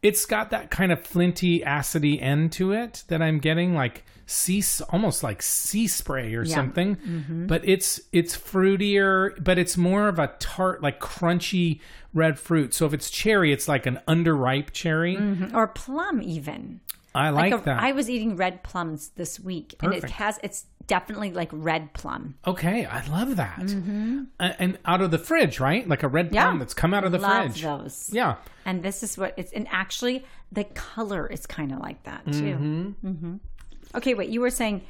It's got that kind of flinty, acidy end to it that I'm getting, like almost like sea spray or something. Mm-hmm. But it's fruitier, but it's more of a tart, like crunchy red fruit. So if it's cherry, it's like an underripe cherry. Mm-hmm. Or plum even. I like that. I was eating red plums this week. Perfect. And it's definitely like red plum. Okay, I love that. Mm-hmm. And out of the fridge, right? Like a red plum that's come out of the fridge. Love those. Yeah. And this is what it's, and actually the color is kind of like that too. Mm-hmm. Mm-hmm. Okay, wait, you were saying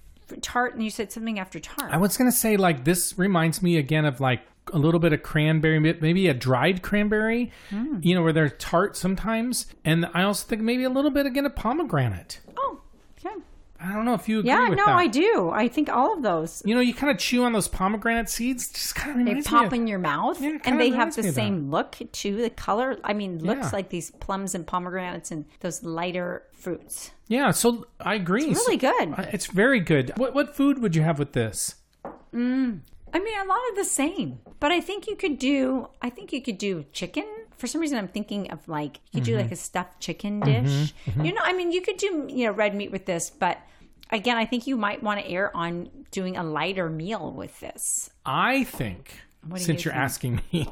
tart and you said something after tart. I was going to say, like, this reminds me again of like a little bit of cranberry, maybe a dried cranberry, where they're tart sometimes. And I also think maybe a little bit again of pomegranate. Oh, okay. I don't know if you agree with that. Yeah, no, I do. I think all of those. You kind of chew on those pomegranate seeds. Just kind of reminds me. They pop in your mouth. Yeah, and they have the same look, too. The color, looks like these plums and pomegranates and those lighter fruits. Yeah, so I agree. It's really good. It's very good. What food would you have with this? A lot of the same. But I think you could do chicken. For some reason, I'm thinking of like, you could do like a stuffed chicken dish. Mm-hmm. You could do, red meat with this. But again, I think you might want to err on doing a lighter meal with this. I think, since you're asking me,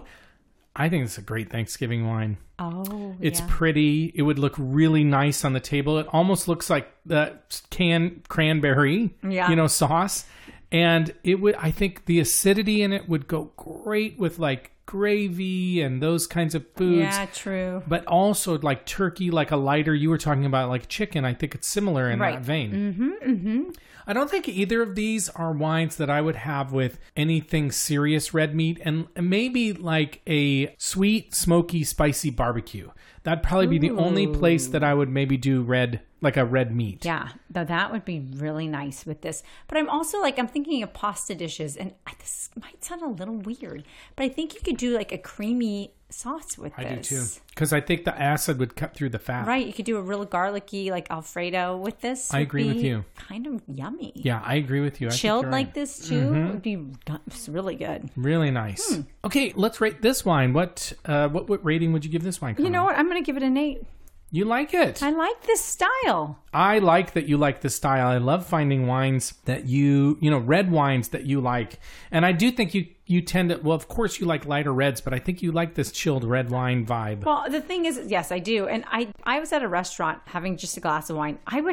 I think it's a great Thanksgiving wine. Oh, it's pretty. It would look really nice on the table. It almost looks like the canned cranberry, sauce. And I think the acidity in it would go great with like gravy and those kinds of foods. Yeah, true. But also like turkey, like a lighter, you were talking about like chicken. I think it's similar in that vein. Mm-hmm, mm-hmm. I don't think either of these are wines that I would have with anything serious red meat, and maybe like a sweet, smoky, spicy barbecue. That'd probably be the only place that I would maybe do red meat. Yeah, that would be really nice with this. But I'm also I'm thinking of pasta dishes, and this might sound a little weird, but I think you could do like a creamy sauce with this. I do too, because I think the acid would cut through the fat. Right, you could do a real garlicky like Alfredo with this. I agree with you. Kind of yummy. Yeah, I agree with you. Chilled like this too would be really good. Really nice. Okay, let's rate this wine. What rating would you give this wine? You know what? I'm going to give it an 8. You like it. I like this style. I like that you like this style. I love finding wines that red wines that you like. And I do think you tend to, well, of course you like lighter reds, but I think you like this chilled red wine vibe. Well, the thing is, yes, I do. And I was at a restaurant having just a glass of wine. I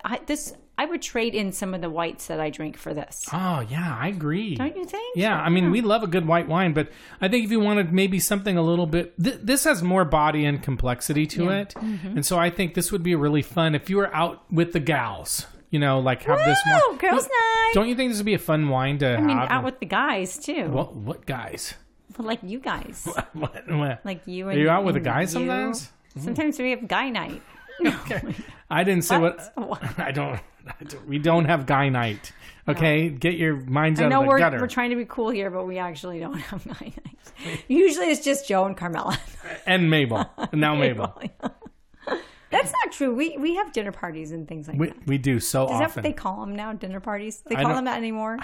would trade in some of the whites that I drink for this. Oh, yeah, I agree. Don't you think? Yeah, we love a good white wine, but I think if you wanted maybe something a little bit, this has more body and complexity to it. Mm-hmm. And so I think this would be really fun if you were out with the gals. Have this one. Girls' night. Don't you think this would be a fun wine to have? Out with the guys, too. What guys? Well, like you guys. What? Like you and Are you out with the guys sometimes? Sometimes we have guy night. Okay. I didn't say what. I don't. We don't have guy night. Okay? No. Get your minds out of the gutter. We're trying to be cool here, but we actually don't have guy nights. Usually it's just Joe and Carmela. And Mabel. Now Mabel. That's not true. We have dinner parties and things like that. We do so often. Is that what they call them now? Dinner parties? They call them that anymore?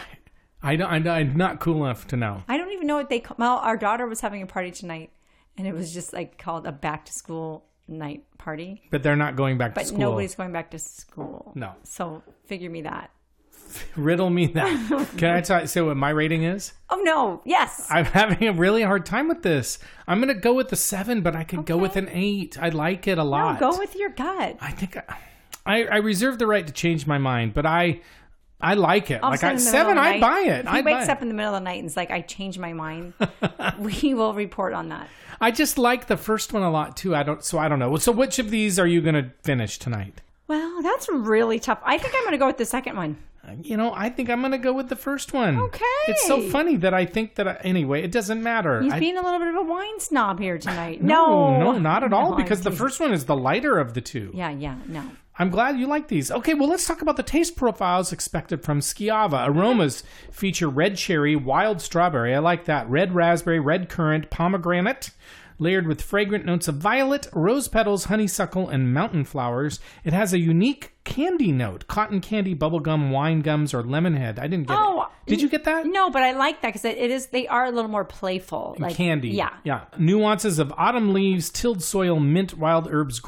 I'm not cool enough to know. I don't even know what they call. Well, our daughter was having a party tonight, and it was just called a back to school night party. But they're not going back to school. But nobody's going back to school. No. So figure me that. Riddle me that. Can I say what my rating is? Oh, no. Yes. I'm having a really hard time with this. I'm going to go with the 7, but I could go with an 8. I like it a lot. No, go with your gut. I think I reserve the right to change my mind, but I like it. Like 7, I buy it. If he wakes up in the middle of the night and is like, I changed my mind, we will report on that. I just like the first one a lot too. I don't know. So which of these are you going to finish tonight? Well, that's really tough. I think I'm going to go with the second one. I think I'm going to go with the first one. Okay. It's so funny that I think that anyway, it doesn't matter. He's being a little bit of a wine snob here tonight. No, not at all, because the first one is the lighter of the two. Yeah, no. I'm glad you like these. Okay, well, let's talk about the taste profiles expected from Schiava. Aromas feature red cherry, wild strawberry, I like that, red raspberry, red currant, pomegranate, layered with fragrant notes of violet, rose petals, honeysuckle, and mountain flowers. It has a unique candy note, cotton candy, bubblegum, wine gums, or lemon head. I didn't get it. Did you get that? No, but I like that because they are a little more playful. Candy. Yeah. Nuances of autumn leaves, tilled soil, mint, wild herbs,